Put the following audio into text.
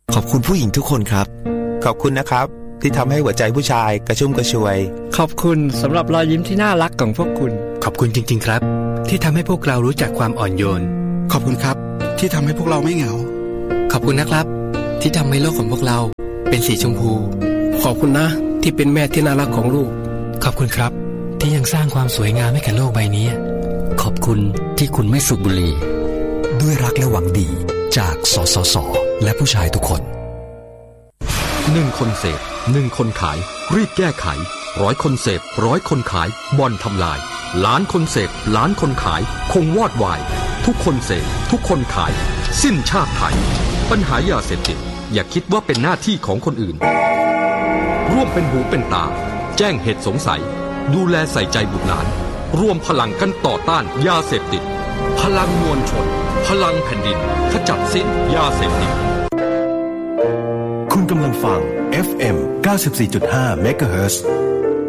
ขอบคุณผู้หญิงทุกคนครับขอบคุณนะครับที่ทำให้หัวใจผู้ชายกระชุ่มกระชวยขอบคุณสำหรับรอยยิ้มที่น่ารักของพวกคุณขอบคุณจริงๆครับที่ทำให้พวกเรารู้จักความอ่อนโยนขอบคุณครับที่ทำให้พวกเราไม่เหงาขอบคุณนะครับที่ทำให้โลกของพวกเราเป็นสีชมพูขอบคุณนะที่เป็นแม่ที่น่ารักของลูกขอบคุณครับที่ยังสร้างความสวยงามให้แก่โลกใบนี้ขอบคุณที่คุณไม่สูบบุหรี่ด้วยรักและหวังดีจากสสส.และผู้ชายทุกคน 1 คนเสพ1 คนขายรีบแก้ไข100 คนเสพ100 คนขายบ่อนทำลายล้านคนเสพล้านคนขายคงวอดวายทุกคนเสพทุกคนขายสิ้นชาติไทยปัญหายาเสพติดอย่าคิดว่าเป็นหน้าที่ของคนอื่นร่วมเป็นหูเป็นตาแจ้งเหตุสงสัยดูแลใส่ใจบุตรหลานร่วมพลังกันต่อต้านยาเสพติดพลังมวลชนพลังแผ่นดินขจัดสิ้นยาเสพติดคุณกำลังฟัง FM 94.5 เมกะเฮิรตซ์